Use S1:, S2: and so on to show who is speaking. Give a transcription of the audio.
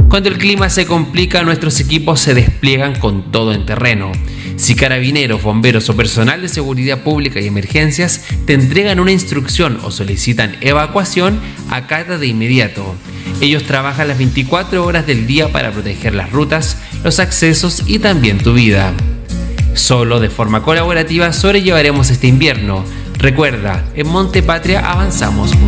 S1: Cuando el clima se complica, nuestros equipos se despliegan con todo en terreno. Si carabineros, bomberos o personal de seguridad pública y emergencias te entregan una instrucción o solicitan evacuación, acata de inmediato. Ellos trabajan las 24 horas del día para proteger las rutas, los accesos y también tu vida. Solo de forma colaborativa sobrellevaremos este invierno. Recuerda, en Monte Patria avanzamos.